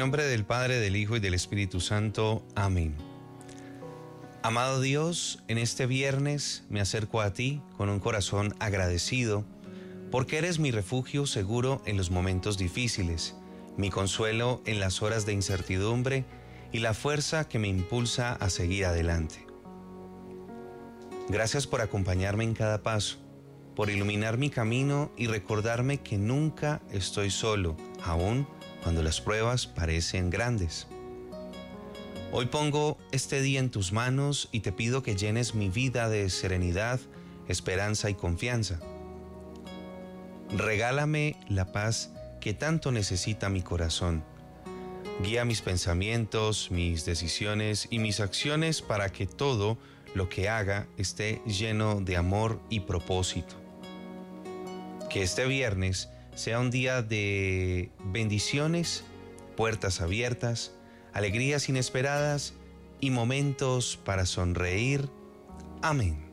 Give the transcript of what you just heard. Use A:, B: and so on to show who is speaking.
A: nombre del Padre, del Hijo y del Espíritu Santo. Amén. Amado Dios, en este viernes me acerco a ti con un corazón agradecido, porque eres mi refugio seguro en los momentos difíciles, mi consuelo en las horas de incertidumbre y la fuerza que me impulsa a seguir adelante. Gracias por acompañarme en cada paso, por iluminar mi camino y recordarme que nunca estoy solo, aun cuando las pruebas parecen grandes. Hoy pongo este día en tus manos y te pido que llenes mi vida de serenidad, esperanza y confianza. Regálame la paz que tanto necesita mi corazón. Guía mis pensamientos, mis decisiones y mis acciones para que todo lo que haga esté lleno de amor y propósito. Que este viernes sea un día de bendiciones, puertas abiertas, alegrías inesperadas y momentos para sonreír. Amén.